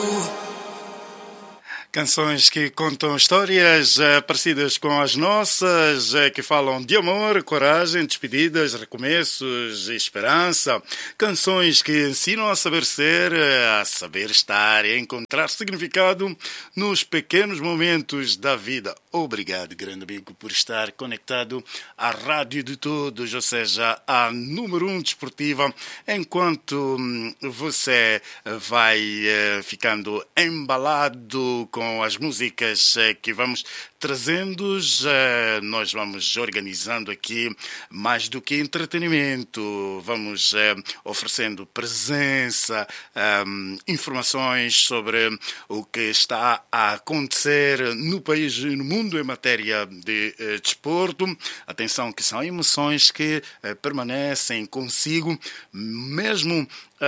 Canções que contam histórias parecidas com as nossas, que falam de amor, coragem, despedidas, recomeços e esperança. Canções que ensinam a saber ser, a saber estar e a encontrar significado nos pequenos momentos da vida. Obrigado, grande amigo, por estar conectado à Rádio de Todos, ou seja, à número 1 desportiva, enquanto você vai ficando embalado com as músicas que vamos trazendo. Nós vamos organizando aqui mais do que entretenimento, vamos oferecendo presença, informações sobre o que está a acontecer no país e no mundo em matéria de desporto. Atenção que são emoções que permanecem consigo, mesmo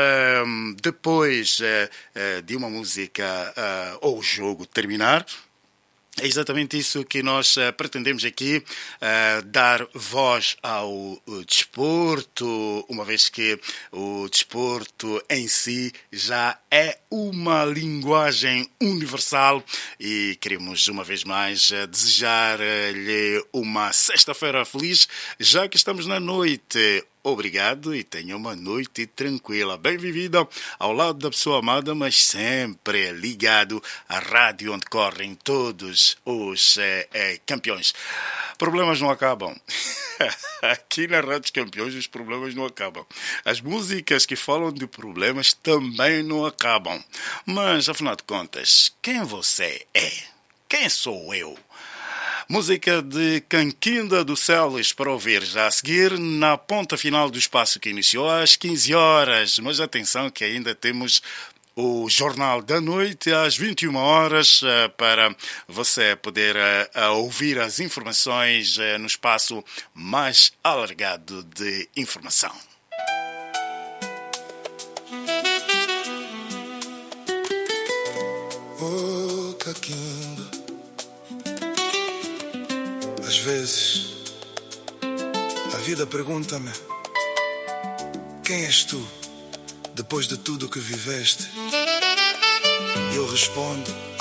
depois de uma música ou jogo terminar. É exatamente isso que nós pretendemos aqui, dar voz ao desporto, uma vez que o desporto em si já é uma linguagem universal, e queremos uma vez mais desejar-lhe uma sexta-feira feliz, já que estamos na noite. Obrigado e tenha uma noite tranquila, bem vivida, ao lado da pessoa amada, mas sempre ligado à rádio onde correm todos os campeões. Problemas não acabam. Aqui na Rádio dos Campeões os problemas não acabam. As músicas que falam de problemas também não acabam. Mas, afinal de contas, quem você é? Quem sou eu? Música de Canquinda do Celes para ouvir já a seguir, na ponta final do espaço que iniciou às 15 horas. Mas atenção que ainda temos o Jornal da Noite às 21 horas para você poder ouvir as informações no espaço mais alargado de informação. Oh, Caquinda, às vezes a vida pergunta-me: quem és tu depois de tudo o que viveste? E eu respondo: